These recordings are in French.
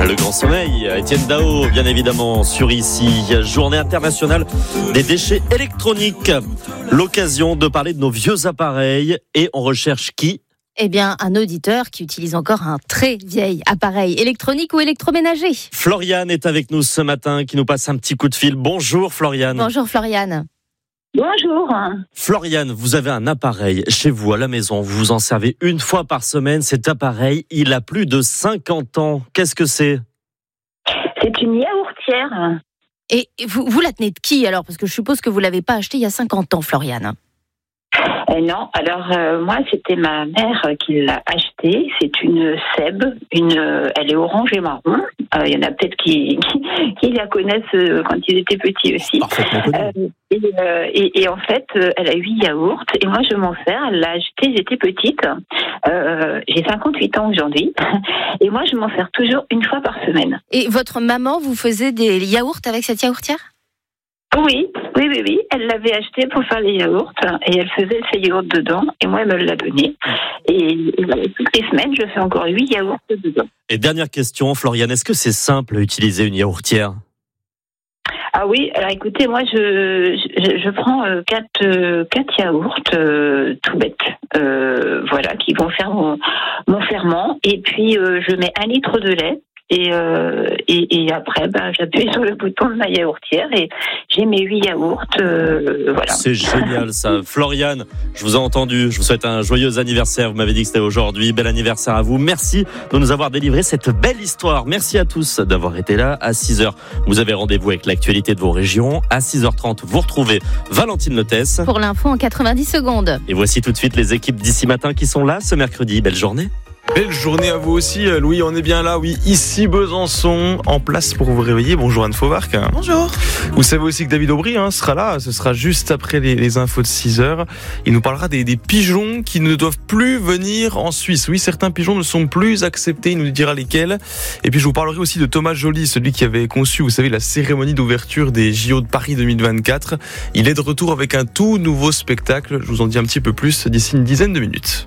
Le grand sommeil, Étienne Dao, bien évidemment, sur ici. Journée internationale des déchets électroniques. L'occasion de parler de nos vieux appareils. Et on recherche qui ? Eh bien, un auditeur qui utilise encore un très vieil appareil électronique ou électroménager. Floriane est avec nous ce matin, qui nous passe un petit coup de fil. Bonjour Floriane. Bonjour Floriane. Bonjour. Floriane, vous avez un appareil chez vous à la maison. Vous vous en servez une fois par semaine. Cet appareil, il a plus de 50 ans. Qu'est-ce que c'est ? C'est une yaourtière. Et vous la tenez de qui alors ? Parce que je suppose que vous ne l'avez pas acheté il y a 50 ans, Floriane. Non, alors moi c'était ma mère qui l'a achetée. C'est une Seb, elle est orange et marron. Il y en a peut-être qui la connaissent quand ils étaient petits aussi. Parfaitement connu. Et en fait, elle a 8 yaourts et moi je m'en sers. Elle l'a achetée, j'étais petite. J'ai 58 ans aujourd'hui et moi je m'en sers toujours une fois par semaine. Et votre maman vous faisait des yaourts avec cette yaourtière ? Oui. Elle l'avait acheté pour faire les yaourts et elle faisait ses yaourts dedans et moi elle me l'a donné. Et toutes les semaines, je fais encore 8 yaourts dedans. Et dernière question, Floriane, est-ce que c'est simple d'utiliser une yaourtière ? Ah oui, alors écoutez, moi je prends 4 yaourts tout bêtes, voilà, qui vont faire mon ferment. Et puis je mets 1 litre de lait. Et après, j'appuie sur le bouton de ma yaourtière et j'ai mes 8 yaourts. Voilà. C'est génial ça. Floriane, je vous ai entendu. Je vous souhaite un joyeux anniversaire. Vous m'avez dit que c'était aujourd'hui. Bel anniversaire à vous. Merci de nous avoir délivré cette belle histoire. Merci à tous d'avoir été là. À 6h, vous avez rendez-vous avec l'actualité de vos régions. À 6h30, vous retrouvez Valentine Lotès. Pour l'info en 90 secondes. Et voici tout de suite les équipes d'ici matin qui sont là ce mercredi. Belle journée. Belle journée à vous aussi, Louis, on est bien là, oui, ici Besançon, en place pour vous réveiller. Bonjour Anne Fauvarc. Bonjour. Vous savez aussi que David Aubry sera là, ce sera juste après les infos de 6h. Il nous parlera des pigeons qui ne doivent plus venir en Suisse. Oui, certains pigeons ne sont plus acceptés, il nous dira lesquels. Et puis je vous parlerai aussi de Thomas Joly, celui qui avait conçu, vous savez, la cérémonie d'ouverture des JO de Paris 2024. Il est de retour avec un tout nouveau spectacle, je vous en dis un petit peu plus d'ici une dizaine de minutes.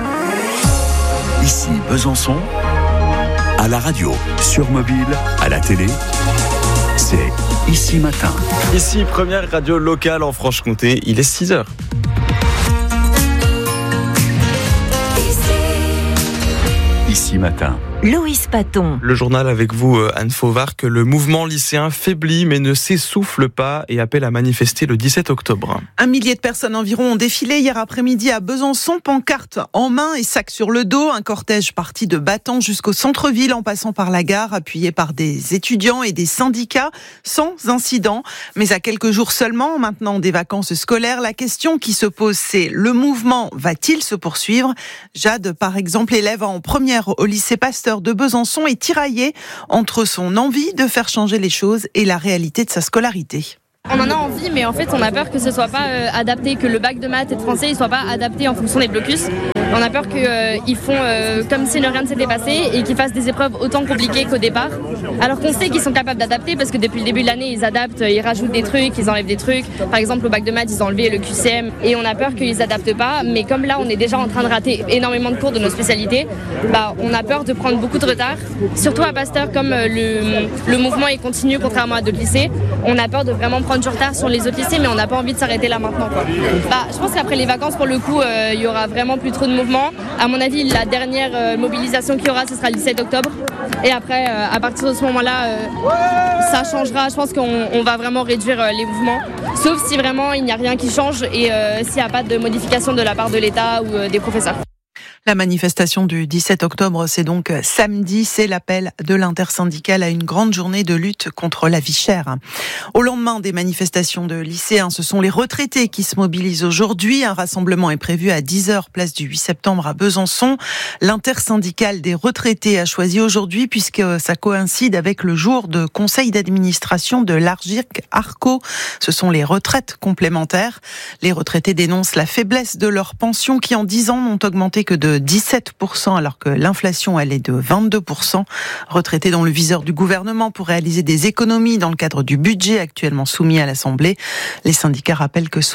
Ici Besançon, à la radio, sur mobile, à la télé, c'est Ici Matin. Ici, première radio locale en Franche-Comté, il est 6h. Ici Matin. Loïs Paton. Le journal avec vous, Anne Fauvarc. Le mouvement lycéen faiblit mais ne s'essouffle pas et appelle à manifester le 17 octobre. 1 millier de personnes environ ont défilé hier après-midi à Besançon, pancarte en main et sac sur le dos. Un cortège parti de Battant jusqu'au centre-ville en passant par la gare, appuyé par des étudiants et des syndicats, sans incident. Mais à quelques jours seulement, maintenant des vacances scolaires, la question qui se pose, c'est le mouvement va-t-il se poursuivre ? Jade, par exemple, élève en première au lycée Pasteur de Besançon, est tiraillée entre son envie de faire changer les choses et la réalité de sa scolarité. On en a envie, mais en fait, on a peur que ce soit pas adapté, que le bac de maths et de français ne soit pas adapté en fonction des blocus. On a peur qu'ils font comme si rien ne s'était passé et qu'ils fassent des épreuves autant compliquées qu'au départ. Alors qu'on sait qu'ils sont capables d'adapter parce que depuis le début de l'année, ils adaptent, ils rajoutent des trucs, ils enlèvent des trucs. Par exemple, au bac de maths, ils ont enlevé le QCM et on a peur qu'ils s'adaptent pas. Mais comme là, on est déjà en train de rater énormément de cours de nos spécialités, on a peur de prendre beaucoup de retard. Surtout à Pasteur, comme le mouvement est continu contrairement à d'autres lycées, on a peur de vraiment prendre du retard sur les autres lycées, mais on n'a pas envie de s'arrêter là maintenant, quoi. Je pense qu'après les vacances, pour le coup, il y aura vraiment plus trop de mouvement. À mon avis, la dernière mobilisation qu'il y aura, ce sera le 17 octobre. Et après, à partir de ce moment-là, ça changera. Je pense qu'on va vraiment réduire les mouvements. Sauf si vraiment il n'y a rien qui change et s'il n'y a pas de modification de la part de l'État ou des professeurs. La manifestation du 17 octobre, c'est donc samedi, c'est l'appel de l'intersyndicale à une grande journée de lutte contre la vie chère. Au lendemain des manifestations de lycéens, ce sont les retraités qui se mobilisent aujourd'hui. Un rassemblement est prévu à 10h, place du 8 septembre à Besançon. L'intersyndicale des retraités a choisi aujourd'hui, puisque ça coïncide avec le jour de conseil d'administration de l'Argic-Arco. Ce sont les retraites complémentaires. Les retraités dénoncent la faiblesse de leurs pensions qui, en 10 ans, n'ont augmenté que de de 17% alors que l'inflation, elle est de 22%. Retraités dans le viseur du gouvernement pour réaliser des économies dans le cadre du budget actuellement soumis à l'Assemblée. Les syndicats rappellent que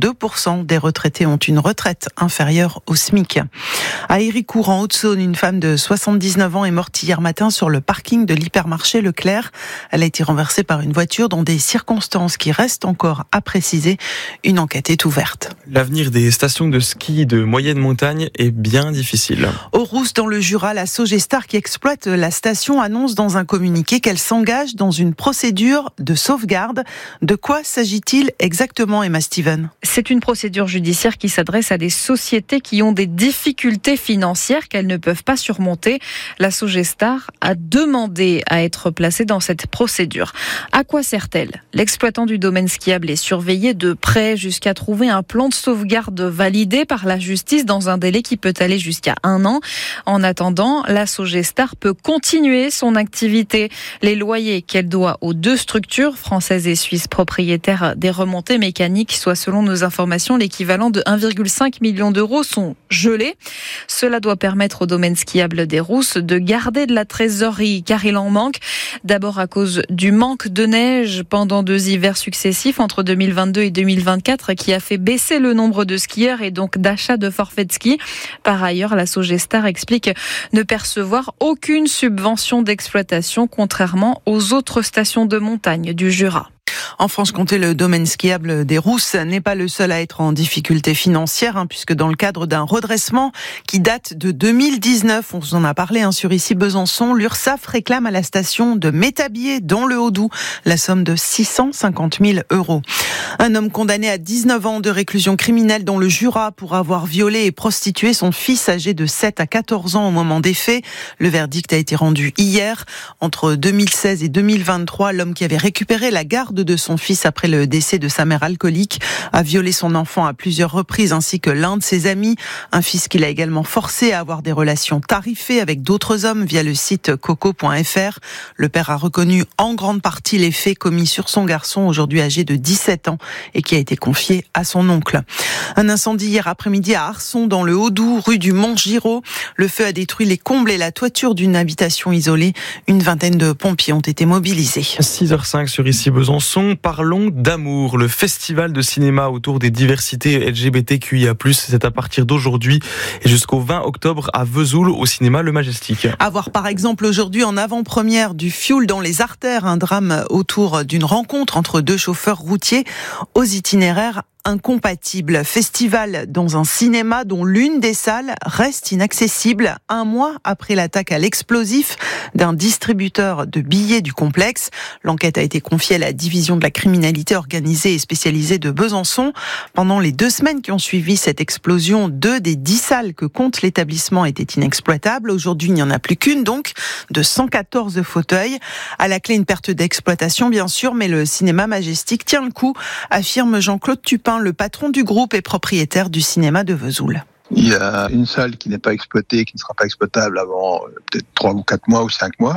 62% des retraités ont une retraite inférieure au SMIC. À Héricourt, en Haute-Saône, une femme de 79 ans est morte hier matin sur le parking de l'hypermarché Leclerc. Elle a été renversée par une voiture dans des circonstances qui restent encore à préciser. Une enquête est ouverte. L'avenir des stations de ski de moyenne montagne est bien difficile. Au Rousse, dans le Jura, la Sogestar qui exploite la station annonce dans un communiqué qu'elle s'engage dans une procédure de sauvegarde. De quoi s'agit-il exactement, Emma Steven ? C'est une procédure judiciaire qui s'adresse à des sociétés qui ont des difficultés financières qu'elles ne peuvent pas surmonter. La Sogestar a demandé à être placée dans cette procédure. À quoi sert-elle ? L'exploitant du domaine skiable est surveillé de près jusqu'à trouver un plan de sauvegarde validé par la justice dans un délai qui peut aller jusqu'à 1 an. En attendant, la Sogestar peut continuer son activité. Les loyers qu'elle doit aux 2 structures françaises et suisses propriétaires des remontées mécaniques, soit selon nos informations l'équivalent de 1,5 million d'euros, sont gelés. Cela doit permettre au domaine skiable des Rousses de garder de la trésorerie car il en manque. D'abord à cause du manque de neige pendant 2 hivers successifs entre 2022 et 2024 qui a fait baisser le nombre de skieurs et donc d'achats de forfaits de ski. Par ailleurs, la Sogestar explique ne percevoir aucune subvention d'exploitation contrairement aux autres stations de montagne du Jura. En Franche-Comté, le domaine skiable des Rousses n'est pas le seul à être en difficulté financière, puisque dans le cadre d'un redressement qui date de 2019, on vous en a parlé sur Ici Besançon, l'URSSAF réclame à la station de Métabier, dans le Haut-Doubs, la somme de 650 000 €. Un homme condamné à 19 ans de réclusion criminelle dans le Jura pour avoir violé et prostitué son fils âgé de 7 à 14 ans au moment des faits. Le verdict a été rendu hier. Entre 2016 et 2023, l'homme qui avait récupéré la garde de son fils après le décès de sa mère alcoolique a violé son enfant à plusieurs reprises ainsi que l'un de ses amis. Un fils qu'il a également forcé à avoir des relations tarifées avec d'autres hommes via le site coco.fr. Le père a reconnu en grande partie les faits commis sur son garçon, aujourd'hui âgé de 17 ans et qui a été confié à son oncle. Un incendie hier après-midi à Arson dans le Haut-Doubs, rue du Mont-Giraud. Le feu a détruit les combles et la toiture d'une habitation isolée. Une vingtaine de pompiers ont été mobilisés. 6h05 sur Ici Besançon. Parlons d'amour. Le festival de cinéma autour des diversités LGBTQIA+, c'est à partir d'aujourd'hui et jusqu'au 20 octobre à Vesoul au cinéma Le Majestic. À voir par exemple aujourd'hui en avant-première du Fioul dans les artères, un drame autour d'une rencontre entre 2 chauffeurs routiers aux itinéraires incompatibles. Festival dans un cinéma dont l'une des salles reste inaccessible 1 mois après l'attaque à l'explosif d'un distributeur de billets du complexe. L'enquête a été confiée à la division de la criminalité organisée et spécialisée de Besançon. Pendant les 2 semaines qui ont suivi cette explosion, 2 des 10 salles que compte l'établissement étaient inexploitables. Aujourd'hui, il n'y en a plus qu'une, donc, de 114 fauteuils. À la clé, une perte d'exploitation, bien sûr, mais le cinéma Majestic tient le coup, affirme Jean-Claude Tupin, le patron du groupe et propriétaire du cinéma de Vesoul. Il y a une salle qui n'est pas exploitée, qui ne sera pas exploitable avant peut-être 3 ou 4 mois ou 5 mois.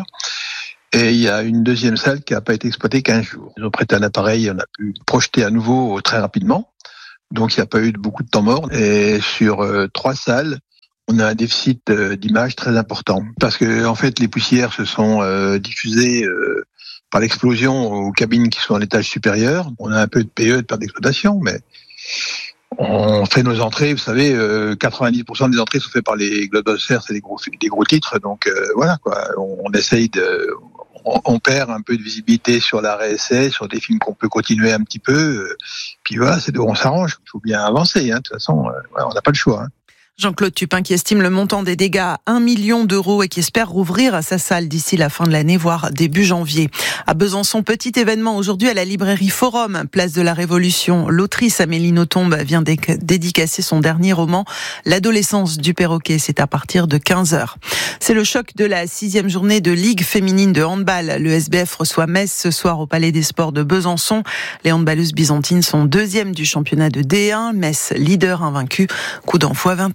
Et il y a une deuxième salle qui n'a pas été exploitée 15 jours. Ils ont prêté un appareil, on a pu projeter à nouveau très rapidement. Donc il n'y a pas eu beaucoup de temps mort. Et sur 3 salles, on a un déficit d'image très important. Parce que en fait, les poussières se sont diffusées par l'explosion aux cabines qui sont à l'étage supérieur. On a un peu de PE, de perte d'exploitation, mais on fait nos entrées. Vous savez, 90% des entrées sont faites par les blockbusters, c'est des gros titres. Donc voilà quoi. On essaye on perd un peu de visibilité sur l'arrêt-essai, sur des films qu'on peut continuer un petit peu. Puis voilà, on s'arrange. Il faut bien avancer. De toute façon, on n'a pas le choix. Jean-Claude Tupin qui estime le montant des dégâts à 1 million d'euros et qui espère rouvrir sa salle d'ici la fin de l'année, voire début janvier. À Besançon, petit événement aujourd'hui à la librairie Forum, place de la Révolution. L'autrice Amélie Nothomb vient dédicacer son dernier roman, L'adolescence du perroquet. C'est à partir de 15h. C'est le choc de la 6e journée de Ligue féminine de handball. Le SBF reçoit Metz ce soir au Palais des Sports de Besançon. Les handballeuses byzantines sont 2e du championnat de D1. Metz, leader invaincu. Coup d'envoi 20h.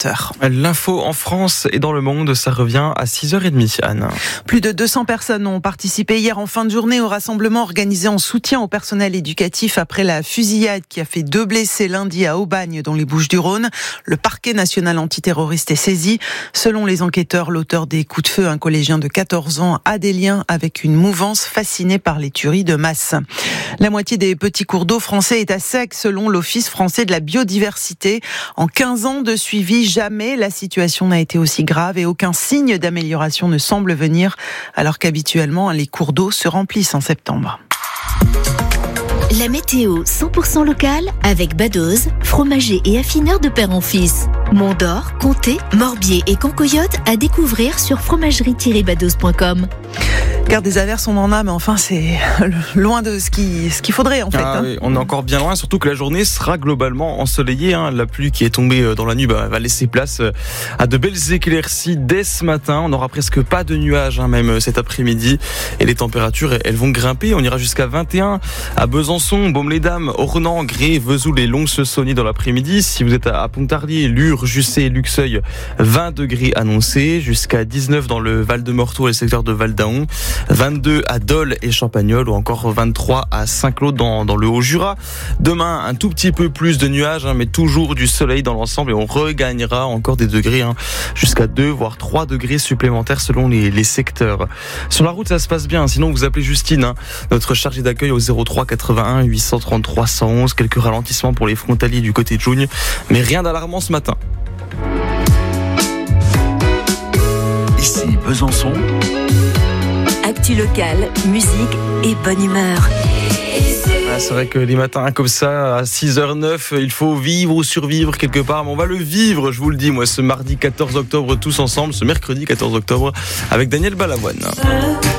20h. L'info en France et dans le monde, ça revient à 6h30, Anne. Plus de 200 personnes ont participé hier en fin de journée au rassemblement organisé en soutien au personnel éducatif après la fusillade qui a fait 2 blessés lundi à Aubagne dans les Bouches-du-Rhône. Le parquet national antiterroriste est saisi. Selon les enquêteurs, l'auteur des coups de feu, un collégien de 14 ans, a des liens avec une mouvance fascinée par les tueries de masse. La moitié des petits cours d'eau français est à sec selon l'Office français de la biodiversité. En 15 ans de suivi, jamais la situation n'a été aussi grave et aucun signe d'amélioration ne semble venir, alors qu'habituellement les cours d'eau se remplissent en septembre. La météo 100% locale avec Badoz, fromager et affineur de père en fils. Mont-d'Or, Comté, Morbier et Cancoyote à découvrir sur fromagerie-badoz.com. Car des averses, on en a, mais enfin, c'est loin de ce qu'il faudrait, en fait. Oui, on est encore bien loin, surtout que la journée sera globalement ensoleillée. La pluie qui est tombée dans la nuit va laisser place à de belles éclaircies dès ce matin. On n'aura presque pas de nuages, même cet après-midi. Et les températures, elles vont grimper. On ira jusqu'à 21 à Besançon, Baume-les-Dames, Ornans, Gré, Vesoul et Lons-le-Saunier dans l'après-midi. Si vous êtes à Pontarlier, Lure, Jussey, Luxeuil, 20 degrés annoncés. Jusqu'à 19 dans le Val-de-Morteau et le secteur de Val-d'Aon. 22 à Dole et Champagnole ou encore 23 à Saint-Claude dans le Haut-Jura. Demain, un tout petit peu plus de nuages, mais toujours du soleil dans l'ensemble et on regagnera encore des degrés, jusqu'à 2 voire 3 degrés supplémentaires selon les secteurs. Sur la route, ça se passe bien, sinon vous appelez Justine, notre chargée d'accueil au 03 81 833 111. Quelques ralentissements pour les frontaliers du côté de Jougne, mais rien d'alarmant ce matin. Ici Besançon. Actu locale, musique et bonne humeur. C'est vrai que les matins comme ça, à 6h09, il faut vivre ou survivre quelque part. Mais on va le vivre, je vous le dis, moi, ce mardi 14 octobre, tous ensemble, ce mercredi 14 octobre, avec Daniel Balavoine.